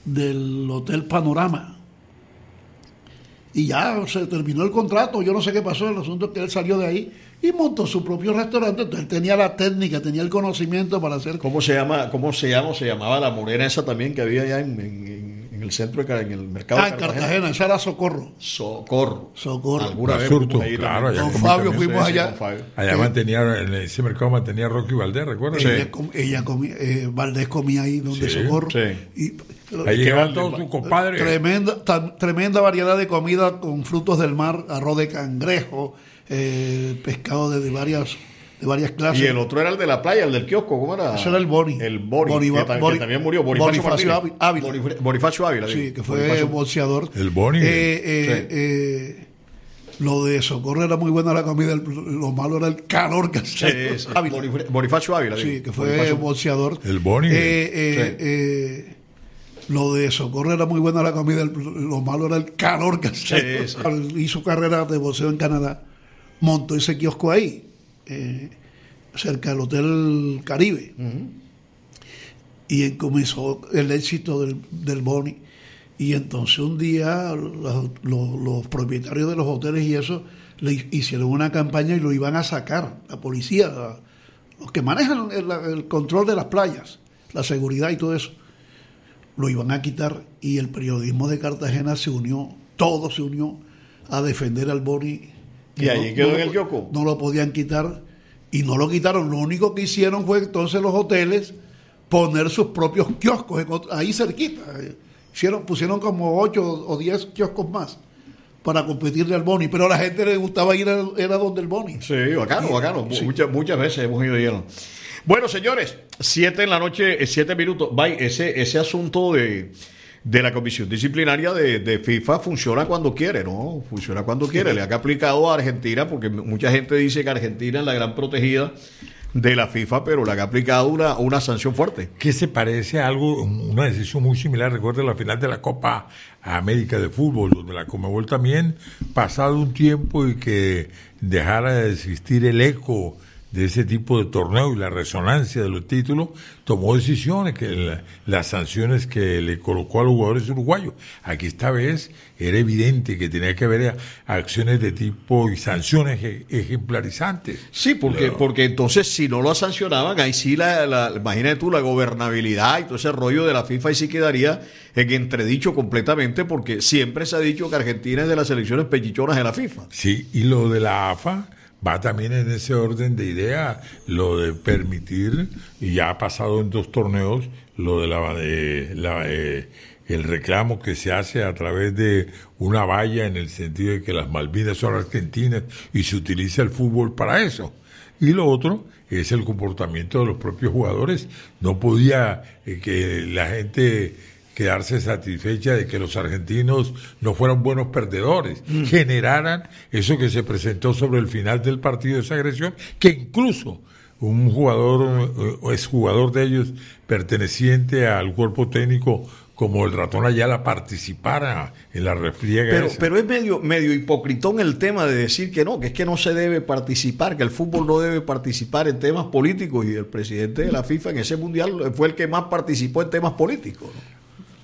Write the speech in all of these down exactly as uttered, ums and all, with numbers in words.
del Hotel Panorama. Y ya se terminó el contrato, yo no sé qué pasó, el asunto es que él salió de ahí y montó su propio restaurante. Entonces él tenía la técnica, tenía el conocimiento para hacer... ¿Cómo se llama? ¿Cómo se llama? Se llamaba la morena esa también que había allá en, en, en el centro, de, en el mercado ah, de Cartagena. Cartagena. Esa era Socorro. Socorro. Socorro. Alguna vez Surto, ahí claro, también. Con Fabio fuimos Sí, sí, allá. con Fabio. Allá Eh, mantenía, en ese mercado mantenía Rocky Valdés, ¿recuerdas? Ella, Sí. com, ella comía, eh, Valdés comía ahí donde Sí, Socorro. sí. Y, Ahí ¿Qué llegaban Valdés? todos sus compadres. Tremenda, tan, tremenda variedad de comida con frutos del mar, arroz de cangrejo, eh, pescado de, de varias de varias clases. Y el otro era el de la playa, el del kiosco, ¿cómo era? Ese era el Boni. El Boni, Boniva- que, ta- que Boni- también murió, Bonifacio, Bonifacio Martínez. Ávila. Bonif- Bonifacio Ávila. Sí, digo. que fue Bonifacio- boxeador. El Boni. Eh, eh, Sí. eh, lo de Socorro era muy buena la comida, el- lo malo era el calor que Sí, hacía. sí. Ávila. Bonif- Bonifacio Ávila. Sí, digo. que fue Bonifacio- boxeador. El Boni. Eh, eh, Sí. eh, lo de Socorro era muy buena la comida, el- lo malo era el calor que hacía. Sí, sí. Hizo carrera de boxeo en Canadá, montó ese kiosco ahí, eh, cerca del Hotel Caribe. Ujú. Y comenzó el éxito del, del Boni. Y entonces un día los, los- los propietarios de los hoteles y eso le hicieron una campaña y lo iban a sacar, la policía, la- los que manejan el, el control de las playas, la seguridad y todo eso, lo iban a quitar. Y el periodismo de Cartagena se unió, todo se unió a defender al Boni. Y allí quedó en el lo- kiosco. No lo podían quitar y no lo quitaron. Lo único que hicieron fue entonces los hoteles poner sus propios kioscos en ot- ahí cerquita. Hicieron, pusieron como ocho o diez kioscos más para competirle al Boni, pero a la gente le gustaba ir a, era donde el Boni. Sí, bacano, bacano. Sí. Muchas, muchas veces hemos ido lleno. Bueno, señores, siete en la noche, eh, siete minutos. Bye, ese, ese asunto de, de la comisión disciplinaria de, de FIFA funciona cuando quiere, ¿no? Funciona cuando quiere. Le ha aplicado a Argentina, porque mucha gente dice que Argentina es la gran protegida de la FIFA, pero le ha aplicado una, una sanción fuerte. Que se parece a algo, una decisión muy similar. Recuerda la final de la Copa América de Fútbol, donde la Conmebol también, pasado un tiempo y que dejara de existir el eco de ese tipo de torneo y la resonancia de los títulos, tomó decisiones, que la- las sanciones que le colocó a los jugadores uruguayos. Aquí esta vez era evidente que tenía que haber acciones de tipo y sanciones e- ejemplarizantes. Sí, porque, Claro. porque entonces si no lo sancionaban, ahí sí, la, la, imagínate tú, la gobernabilidad y todo ese rollo de la FIFA ahí sí quedaría en entredicho completamente, porque siempre se ha dicho que Argentina es de las selecciones pechichonas de la FIFA. Sí, y lo de la A F A va también en ese orden de idea, lo de permitir, y ya ha pasado en dos torneos, lo de la, de la eh, el reclamo que se hace a través de una valla en el sentido de que las Malvinas son argentinas y se utiliza el fútbol para eso. Y lo otro es el comportamiento de los propios jugadores. No podía eh, que la gente quedarse satisfecha de que los argentinos no fueran buenos perdedores, mm. generaran eso que se presentó sobre el final del partido, esa agresión, que incluso un jugador o exjugador de ellos perteneciente al cuerpo técnico como el Ratón Ayala participara en la refriega pero, esa. pero es medio, medio hipocritón el tema de decir que no, que es que no se debe participar, que el fútbol no debe participar en temas políticos, y el presidente de la FIFA en ese mundial fue el que más participó en temas políticos, ¿no?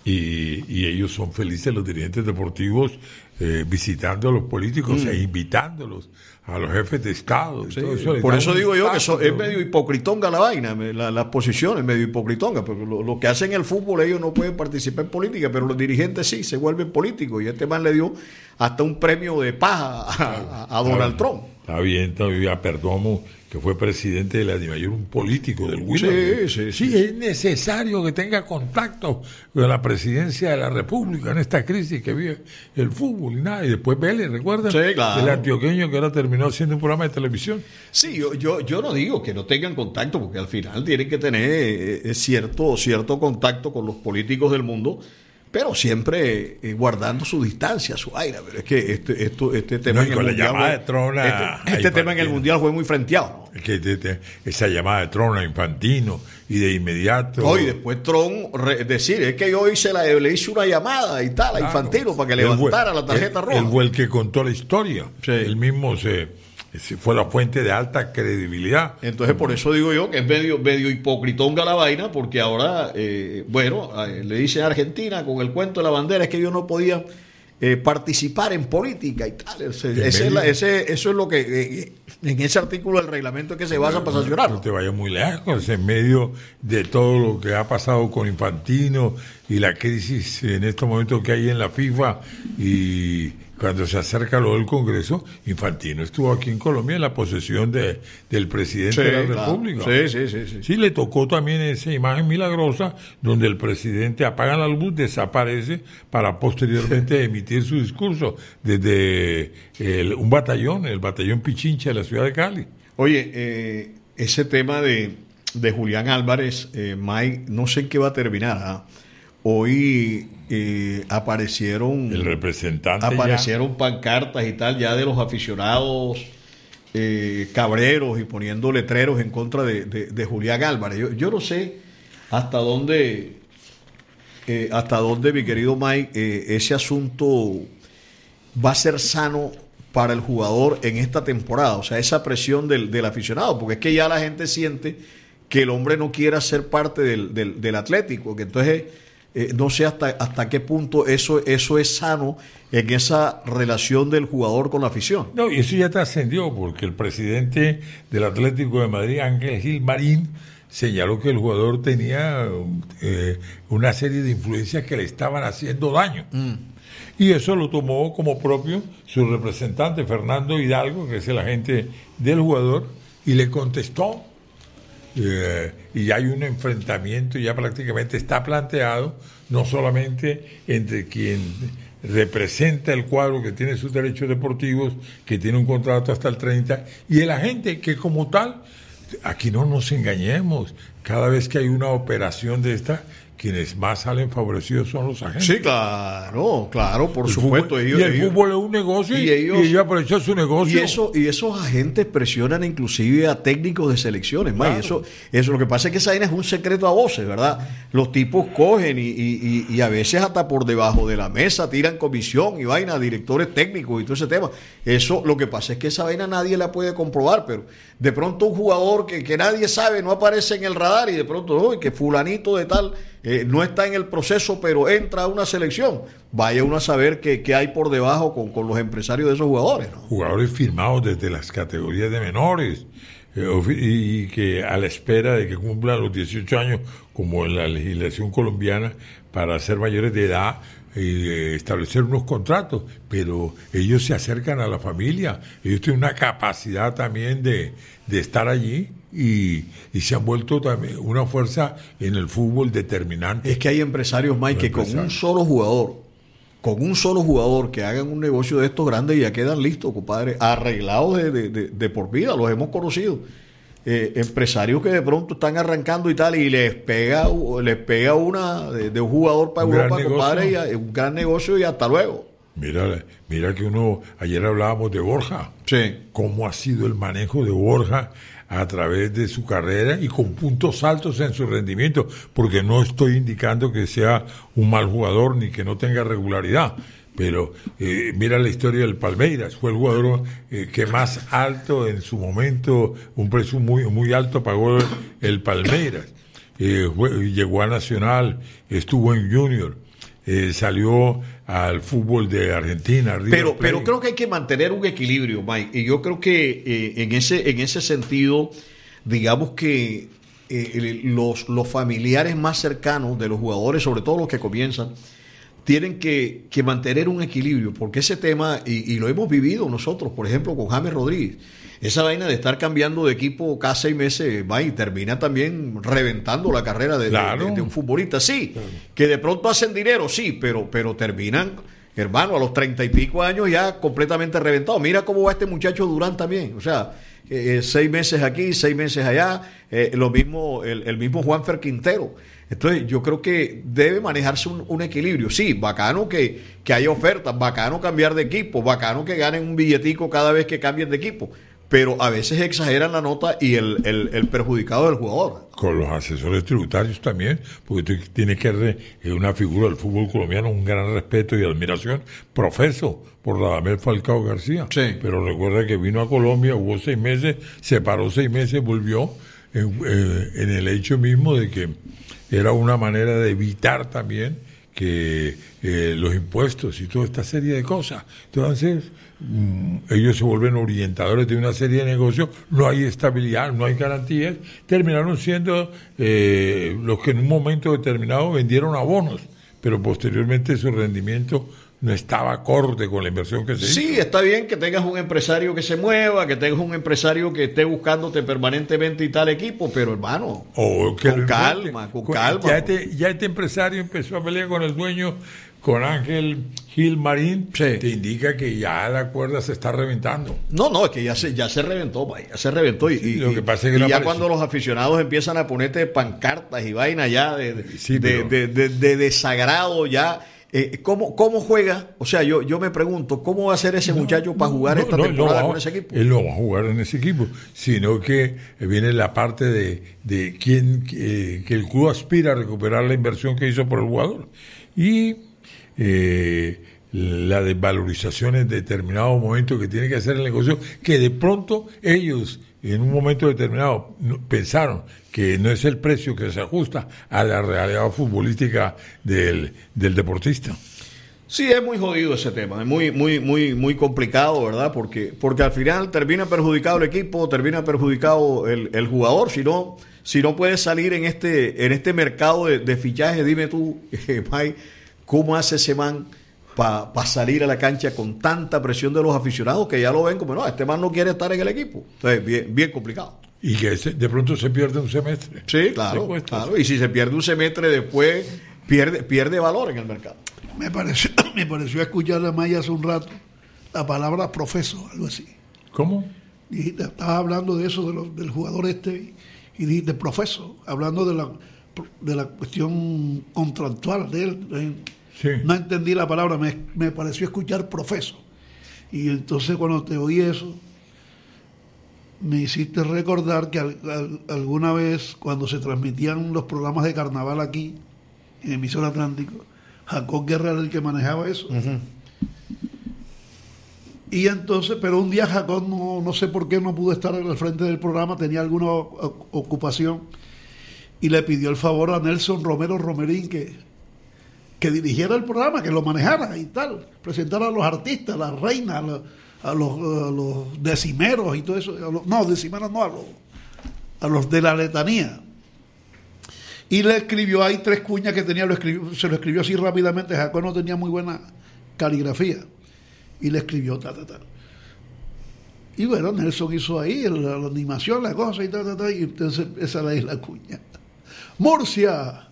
Y, y ellos son felices, los dirigentes deportivos, eh, visitando a los políticos mm. e invitándolos a los jefes de Estado. Sí, todo eso por eso digo yo que impacto, eso es medio hipocritonga la vaina, la, las posiciones, medio hipocritonga, porque lo, lo que hacen en el fútbol, ellos no pueden participar en política, pero los dirigentes sí se vuelven políticos, y este man le dio hasta un premio de paja a, a, a Donald Trump. Está bien, está bien, a Perdomo, que fue presidente de la DIMAYOR, un político del Williams. Sí, sí, sí, sí. Es necesario que tenga contacto con la presidencia de la República en esta crisis que vive el fútbol y nada. Y después Vélez, ¿recuerdan? Sí, claro. El antioqueño que ahora terminó haciendo un programa de televisión. Sí, yo, yo, yo no digo que no tengan contacto, porque al final tienen que tener eh, cierto, cierto contacto con los políticos del mundo, pero siempre eh, guardando su distancia, su aire. Pero es que este, esto, este tema No, en y el con la mundial, llamada fue- de Trona este, a este tema en el Infantino. mundial fue muy frenteado, ¿no? Que te- te- esa llamada de Trona, Infantino, y de inmediato. No, y después Trump re- decir, es que yo hice la, le hice una llamada y tal a Claro. Infantino para que Él fue- levantara la tarjeta él- roja. Él fue el que contó la historia. Sí. Él mismo se fue la fuente de alta credibilidad. Entonces, por eso digo yo que es medio, medio hipocritonga la vaina, porque ahora, eh, bueno, eh, le dice a Argentina con el cuento de la bandera, es que yo no podía eh, participar en política y tal. Ese, ese es la, ese, eso es lo que, eh, en ese artículo del reglamento que se basa para sancionar. No te vayas muy lejos, en medio de todo lo que ha pasado con Infantino y la crisis en estos momentos que hay en la FIFA, y cuando se acerca lo del Congreso, Infantino estuvo aquí en Colombia en la posesión de, del presidente Sí, de la claro. República. Sí, sí, sí, sí. Sí, le tocó también esa imagen milagrosa donde el presidente apaga la luz, desaparece para posteriormente emitir su discurso desde el, un batallón, el batallón Pichincha de la ciudad de Cali. Oye, eh, ese tema de, de Julián Álvarez, eh, Mike, no sé en qué va a terminar. ¿Ah? Hoy eh, aparecieron el representante aparecieron ya. pancartas y tal ya de los aficionados eh, cabreros y poniendo letreros en contra de, de, de Julián Álvarez. Yo, yo no sé hasta dónde eh, hasta dónde, mi querido Mike, eh, ese asunto va a ser sano para el jugador en esta temporada, o sea, esa presión del, del aficionado, porque es que ya la gente siente que el hombre no quiera ser parte del, del, del Atlético, que entonces eh, no sé hasta, hasta qué punto eso, eso es sano en esa relación del jugador con la afición. No, y eso ya trascendió, porque el presidente del Atlético de Madrid, Ángel Gil Marín, señaló que el jugador tenía eh, una serie de influencias que le estaban haciendo daño. Mm. Y eso lo tomó como propio su representante, Fernando Hidalgo, que es el agente del jugador, y le contestó. Eh, y ya hay un enfrentamiento, ya prácticamente está planteado, no solamente entre quien representa el cuadro que tiene sus derechos deportivos, que tiene un contrato hasta el treinta, y el agente que como tal, aquí no nos engañemos, cada vez que hay una operación de esta, quienes más salen favorecidos son los agentes. Sí, claro, claro, por el supuesto. Fútbol, ellos, y el ellos, fútbol es un negocio y, y, ellos, y ellos aprovechan su negocio. Y, eso, y esos agentes presionan inclusive a técnicos de selecciones. Claro. Más, eso, eso, lo que pasa es que esa vaina es un secreto a voces, ¿verdad? Los tipos cogen y, y, y, y a veces hasta por debajo de la mesa tiran comisión y vaina, directores técnicos y todo ese tema. Eso, lo que pasa es que esa vaina nadie la puede comprobar, pero de pronto un jugador que, que nadie sabe no aparece en el radar y de pronto, oh, que fulanito de tal... Eh, no está en el proceso, pero entra a una selección. Vaya uno a saber qué, qué hay por debajo con, con los empresarios de esos jugadores, ¿no? Jugadores firmados desde las categorías de menores eh, y, y que a la espera de que cumplan los dieciocho años, como en la legislación colombiana, para ser mayores de edad, eh, establecer unos contratos, pero ellos se acercan a la familia, ellos tienen una capacidad también de, de estar allí. Y, y se han vuelto también una fuerza en el fútbol determinante. Es que hay empresarios, Mike, que con un solo jugador, con un solo jugador que hagan un negocio de estos grandes ya quedan listos, compadre, arreglados de, de, de, de por vida, los hemos conocido. Eh, empresarios que de pronto están arrancando y tal, y les pega, les pega una de, de un jugador para un Europa, compadre, y un gran negocio y hasta luego. Mira, mira que uno, ayer hablábamos de Borja. Sí. ¿Cómo ha sido el manejo de Borja a través de su carrera y con puntos altos en su rendimiento? Porque no estoy indicando que sea un mal jugador ni que no tenga regularidad, pero eh, mira la historia del Palmeiras, fue el jugador eh, que más alto en su momento, un precio muy muy alto pagó el, el Palmeiras, eh, fue, llegó a Nacional, estuvo en Junior, eh, salió al fútbol de Argentina. River Pero, Plate. pero creo que hay que mantener un equilibrio, Mike, y yo creo que eh, en ese en ese sentido, digamos que eh, los, los familiares más cercanos de los jugadores, sobre todo los que comienzan, tienen que, que mantener un equilibrio, porque ese tema, y, y lo hemos vivido nosotros, por ejemplo, con James Rodríguez, esa vaina de estar cambiando de equipo cada seis meses, va y termina también reventando la carrera de, claro. de, de, de un futbolista. Sí, claro. Que de pronto hacen dinero, sí, pero, pero terminan, hermano, a los treinta y pico años ya completamente reventados. Mira cómo va este muchacho Durán también, o sea, eh, seis meses aquí, seis meses allá, eh, lo mismo, el, el mismo Juanfer Quintero. Entonces yo creo que debe manejarse un, un equilibrio. Sí, bacano que, que haya ofertas, bacano cambiar de equipo, bacano que ganen un billetico cada vez que cambien de equipo, pero a veces exageran la nota y el, el, el perjudicado es el jugador. Con los asesores tributarios también, porque tú tienes que re, es una figura del fútbol colombiano, un gran respeto y admiración, profeso por Radamel Falcao García. Sí. Pero recuerda que vino a Colombia, hubo seis meses, se paró seis meses, volvió en, eh, en el hecho mismo de que era una manera de evitar también que eh, los impuestos y toda esta serie de cosas. Entonces, mmm, ellos se vuelven orientadores de una serie de negocios, no hay estabilidad, no hay garantías, terminaron siendo eh, los que en un momento determinado vendieron abonos, pero posteriormente su rendimiento no estaba acorde con la inversión que se hizo. Sí, está bien que tengas un empresario que se mueva, que tengas un empresario que esté buscándote permanentemente y tal equipo, pero hermano, o que con calma, con calma. Ya este, ya este empresario empezó a pelear con el dueño, con Ángel Gil Marín, sí. Te indica que ya la cuerda se está reventando. No, no, es que ya se, ya se reventó, ya se reventó. Y, sí, y, lo que pasa es que y no ya apareció. cuando los aficionados empiezan a ponerte pancartas y vainas ya de, de, sí, de, pero... de, de, de desagrado, ya... Eh, ¿cómo, ¿Cómo juega? O sea, yo, yo me pregunto, ¿cómo va a ser ese no, muchacho para jugar no, esta no, temporada no, con ese equipo? Él no va a jugar en ese equipo, sino que viene la parte de, de quién, eh, que el club aspira a recuperar la inversión que hizo por el jugador. Y eh, la desvalorización en determinado momento que tiene que hacer el negocio, que de pronto ellos en un momento determinado pensaron que no es el precio que se ajusta a la realidad futbolística del, del deportista. Sí, es muy jodido ese tema, es muy, muy, muy, muy complicado, ¿verdad? Porque, porque al final termina perjudicado el equipo, termina perjudicado el, el jugador, si no, si no puedes salir en este, en este mercado de, de fichaje, dime tú, eh, Mike, ¿cómo hace ese man para pa salir a la cancha con tanta presión de los aficionados que ya lo ven como, no, este man no quiere estar en el equipo? Entonces, bien, bien complicado. Y que ese, de pronto se pierde un semestre. Sí, claro, claro. Y si se pierde un semestre después, pierde, pierde valor en el mercado. Me pareció, me pareció escuchar a Maya hace un rato la palabra profeso, algo así. ¿Cómo? Dijiste, estabas hablando de eso, de lo, del jugador este, y dijiste profeso, hablando de la, de la cuestión contractual de él. Sí. No entendí la palabra, me, me pareció escuchar profeso. Y entonces cuando te oí eso, me hiciste recordar que al, al, alguna vez cuando se transmitían los programas de carnaval aquí, en Emisor Atlántico, Jacob Guerra era el que manejaba eso. Uh-huh. Y entonces, pero un día Jacob no, no sé por qué no pudo estar al frente del programa, tenía alguna o, ocupación, y le pidió el favor a Nelson Romero Romerín que, que dirigiera el programa, que lo manejara y tal, presentara a los artistas, a las reinas, a los, a los, a los decimeros y todo eso. A los, no, decimeros no, a los, a los de la letanía. Y le escribió, hay tres cuñas que tenía, lo escribió, se lo escribió así rápidamente. Jacob no tenía muy buena caligrafía. Y le escribió, ta, ta, ta. Y bueno, Nelson hizo ahí la, la animación, la cosa y ta, ta, ta. Y entonces esa es la cuña. Murcia,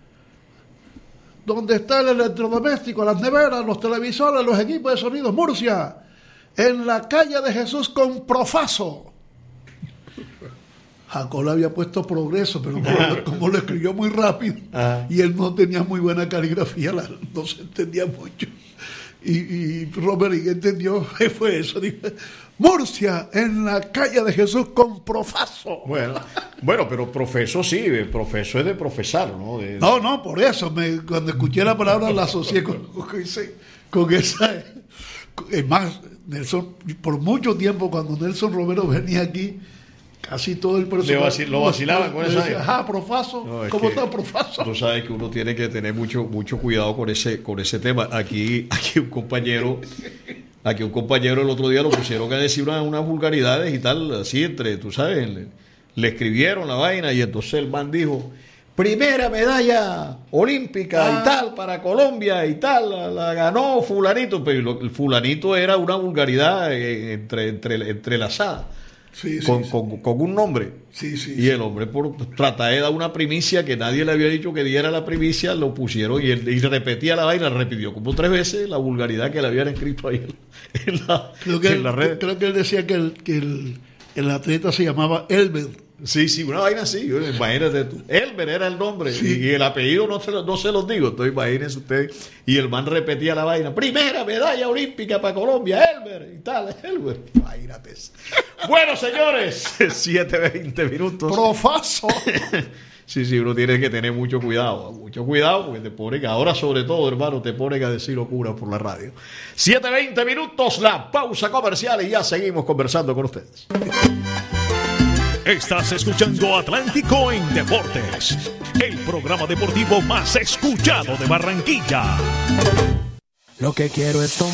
donde está el electrodoméstico, las neveras, los televisores, los equipos de sonido. Murcia, en la calle de Jesús con Profaso. Jacob le había puesto Progreso, pero como, como lo escribió muy rápido, ah. y él no tenía muy buena caligrafía, la, no se entendía mucho. Y, y Robert entendió que fue eso. Dijo, Murcia, en la calle de Jesús con Profaso. Bueno, bueno, pero profeso sí, profeso es de profesar, ¿no? De, no, no, por eso, me, cuando escuché la palabra la asocié con, con, con esa. Es más, Nelson, por mucho tiempo, cuando Nelson Romero venía aquí, casi todo el personal vacil, lo vacilaban con esa. Ajá, Profaso. No, ¿cómo está Profaso? Tú sabes que uno tiene que tener mucho mucho cuidado con ese con ese tema. Aquí aquí un compañero aquí un compañero el otro día lo pusieron a decir unas una vulgaridades y tal, así entre, tú sabes, le, le escribieron la vaina y entonces el man dijo, primera medalla olímpica ah. y tal para Colombia y tal, la, la ganó fulanito, pero lo, el fulanito era una vulgaridad eh, entre entre entrelazada. Sí, sí, con, sí. Con, con un nombre sí, sí, y sí. el hombre por tratar de dar una primicia que nadie le había dicho que diera la primicia, lo pusieron y, él, y repetía la vaina, repitió como tres veces la vulgaridad que le habían escrito ahí en la, creo que en él, la red. Creo que él decía que el, que el, el atleta se llamaba Elber. Sí, sí, una vaina así, imagínate tú. Elmer era el nombre, sí. y, y el apellido no se, lo, no se los digo, entonces imagínense ustedes. Y el man repetía la vaina, primera medalla olímpica para Colombia, Elmer, y tal, Elmer. Imagínate eso. Bueno, señores, siete veinte minutos. Profaso. Sí, sí, uno tiene que tener mucho cuidado, mucho cuidado, porque te ponen, ahora sobre todo, hermano, te ponen a decir locura por la radio. siete veinte minutos, la pausa comercial y ya seguimos conversando con ustedes. Estás escuchando Atlántico en Deportes, el programa deportivo más escuchado de Barranquilla. Lo que quiero es tomar